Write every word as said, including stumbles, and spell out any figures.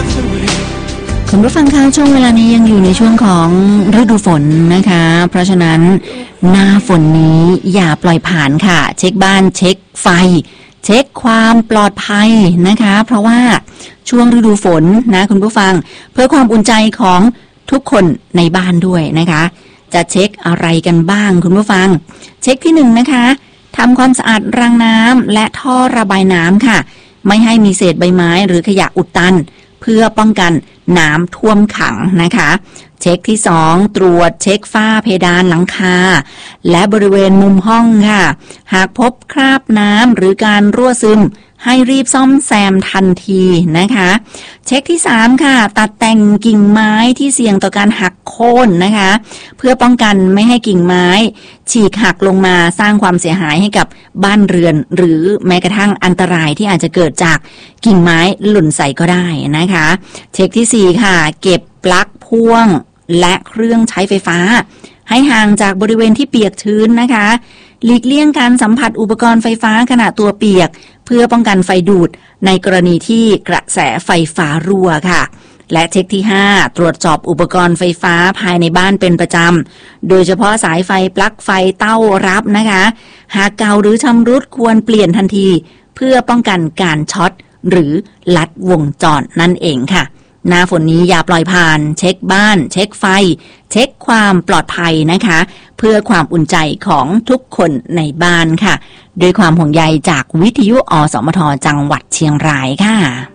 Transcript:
คุณผู้ฟังคะช่วงเวลานี้ยังอยู่ในช่วงของฤดูฝนนะคะเพราะฉะนั้นหน้าฝนนี้อย่าปล่อยผ่านค่ะเช็คบ้านเช็คไฟเช็คความปลอดภัยนะคะเพราะว่าช่วงฤดูฝนนะคุณผู้ฟังเพื่อความอุ่นใจของทุกคนในบ้านด้วยนะคะจะเช็คอะไรกันบ้างคุณผู้ฟังเช็คที่หนึ่งนะคะทำความสะอาดรางน้ำและท่อระบายน้ำค่ะไม่ให้มีเศษใบไม้หรือขยะอุดตันเพื่อป้องกันน้ำท่วมขังนะคะเช็คที่สองตรวจเช็คฝ้าเพดานหลังคาและบริเวณมุมห้องค่ะหากพบคราบน้ำหรือการรั่วซึมให้รีบซ่อมแซมทันทีนะคะเช็คที่สามค่ะตัดแต่งกิ่งไม้ที่เสี่ยงต่อการหักโค่นนะคะเพื่อป้องกันไม่ให้กิ่งไม้ฉีกหักลงมาสร้างความเสียหายให้กับบ้านเรือนหรือแม้กระทั่งอันตรายที่อาจจะเกิดจากกิ่งไม้หล่นใส่ก็ได้นะคะเช็คที่สี่ค่ะเก็บปลั๊กพ่วงและเครื่องใช้ไฟฟ้าให้ห่างจากบริเวณที่เปียกชื้นนะคะหลีกเลี่ยงการสัมผัสอุปกรณ์ไฟฟ้าขณะตัวเปียกเพื่อป้องกันไฟดูดในกรณีที่กระแสไฟฟ้ารั่วค่ะและเช็คที่ห้าตรวจสอบอุปกรณ์ไฟฟ้าภายในบ้านเป็นประจำโดยเฉพาะสายไฟปลั๊กไฟเต้ารับนะคะหากเก่าหรือชำรุดควรเปลี่ยนทันทีเพื่อป้องกันการช็อตหรือลัดวงจรนั่นเองค่ะหน้าฝนนี้อย่าปล่อยผ่านเช็คบ้านเช็คไฟเช็คความปลอดภัยนะคะเพื่อความอุ่นใจของทุกคนในบ้านค่ะด้วยความห่วงใยจากวิทยุอสมทจังหวัดเชียงรายค่ะ